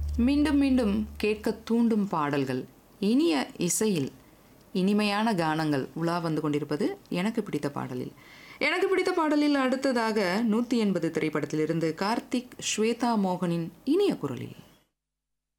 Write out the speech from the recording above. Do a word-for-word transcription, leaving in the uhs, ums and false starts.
மீண்டும் மீண்டும் கேட்க தூண்டும் பாடல்கள், இனிய இசையில் இனிமையான கானங்கள் உலா வந்து கொண்டிருப்பது எனக்கு பிடித்த பாடலில். எனக்கு பிடித்த பாடலில் அடுத்ததாக நூற்றி எண்பது திரைப்படத்திலிருந்து கார்த்திக், ஸ்வேதா மோகனின் இனிய குரலில்.